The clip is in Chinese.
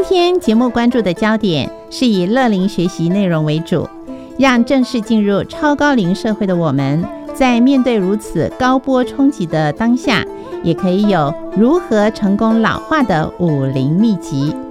今天节目关注的焦点是以乐龄学习内容为主，让正式进入超高龄社会的我们，在面对如此高波冲击的当下，也可以有如何成功老化的50秘籍。